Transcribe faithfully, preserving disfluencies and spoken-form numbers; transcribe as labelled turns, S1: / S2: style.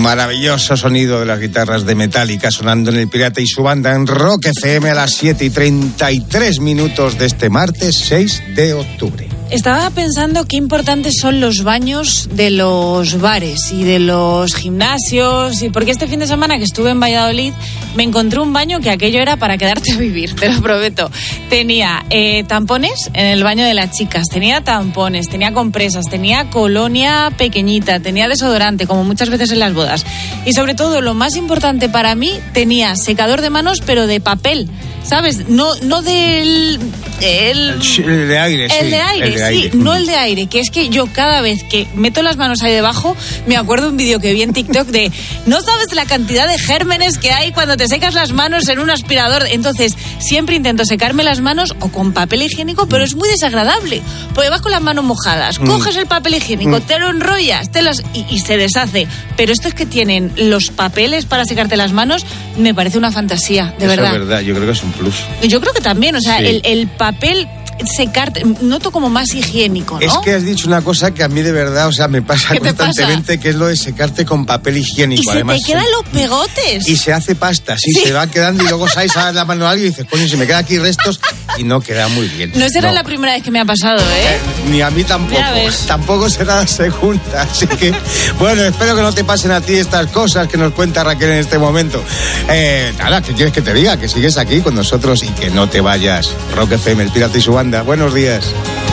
S1: Maravilloso sonido de las guitarras de Metallica sonando en El Pirata y su banda en Rock F M a las siete y treinta y tres minutos de este martes seis de octubre.
S2: Estaba pensando qué importantes son los baños de los bares y de los gimnasios, y porque este fin de semana que estuve en Valladolid me encontré un baño que aquello era para quedarte a vivir, te lo prometo. Tenía eh, tampones en el baño de las chicas, tenía tampones, tenía compresas, tenía colonia pequeñita, tenía desodorante, como muchas veces en las bodas. Y sobre todo, lo más importante para mí, tenía secador de manos, pero de papel, ¿sabes? No, no del... El,
S1: el de aire,
S2: el
S1: sí.
S2: De aire,
S1: el de
S2: sí,
S1: aire.
S2: no el de aire, que es que yo cada vez que meto las manos ahí debajo, me acuerdo de un vídeo que vi en TikTok de, no sabes la cantidad de gérmenes que hay cuando te secas las manos en un aspirador. Entonces, siempre intento secarme las manos o con papel higiénico, pero es muy desagradable, porque vas con las manos mojadas, mm. coges el papel higiénico, mm. te lo enrollas, te las, y, y se deshace. Pero estos que tienen los papeles para secarte las manos, me parece una fantasía, de
S1: Eso
S2: verdad.
S1: Es verdad, yo creo que es un plus.
S2: Yo creo que también, o sea,
S1: sí.
S2: el, el papel... secarte, noto como más higiénico, ¿no?
S1: Es que has dicho una cosa que a mí de verdad, o sea, me pasa constantemente, pasa? Que es lo de secarte con papel higiénico.
S2: Y se
S1: además,
S2: te quedan
S1: sí.
S2: los pegotes.
S1: Y se hace pasta, sí, sí. se va quedando y luego sabes a la mano a alguien y dices, coño, si me queda aquí restos, y no queda muy bien.
S2: No será
S1: no.
S2: la primera vez que me ha pasado, ¿eh?
S1: eh ni a mí tampoco. Tampoco será la segunda. Así que, bueno, espero que no te pasen a ti estas cosas que nos cuenta Raquel en este momento. Eh, nada, ¿qué quieres que te diga? Que sigues aquí con nosotros y que no te vayas. Rock F M, El Pirata y su banda. Buenos días.